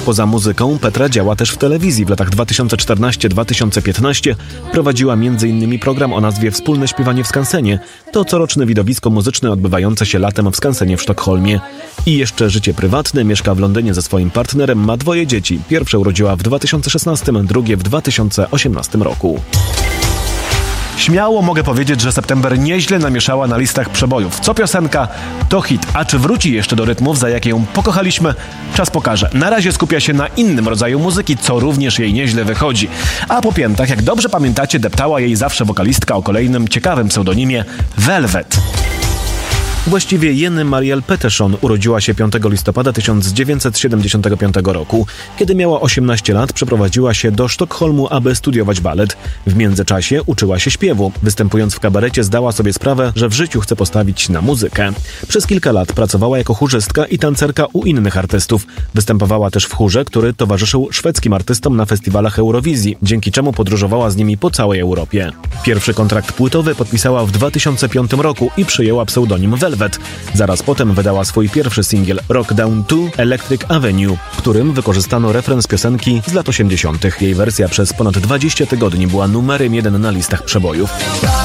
Poza muzyką Petra działa też w telewizji. W latach 2014-2015 prowadziła m.in. program o nazwie Wspólne śpiewanie w skansenie. To coroczne widowisko muzyczne odbywające się latem w skansenie w Sztokholmie. I jeszcze życie prywatne. Mieszka w Londynie ze swoim partnerem, ma 2 dzieci. Pierwsze urodziła w 2016, drugie w 2018 roku. Śmiało mogę powiedzieć, że September nieźle namieszała na listach przebojów. Co piosenka, to hit. A czy wróci jeszcze do rytmów, za jakie ją pokochaliśmy? Czas pokaże. Na razie skupia się na innym rodzaju muzyki, co również jej nieźle wychodzi. A po piętach, jak dobrze pamiętacie, deptała jej zawsze wokalistka o kolejnym ciekawym pseudonimie Velvet. Właściwie Jenny Marielle Pettersson urodziła się 5 listopada 1975 roku. Kiedy miała 18 lat, przeprowadziła się do Sztokholmu, aby studiować balet. W międzyczasie uczyła się śpiewu. Występując w kabarecie, zdała sobie sprawę, że w życiu chce postawić na muzykę. Przez kilka lat pracowała jako chórzystka i tancerka u innych artystów. Występowała też w chórze, który towarzyszył szwedzkim artystom na festiwalach Eurowizji, dzięki czemu podróżowała z nimi po całej Europie. Pierwszy kontrakt płytowy podpisała w 2005 roku i przyjęła pseudonim Velvet. Zaraz potem wydała swój pierwszy singiel Rock Down to Electric Avenue, w którym wykorzystano refren z piosenki z lat 80. Jej wersja przez ponad 20 tygodni była numerem 1 na listach przebojów.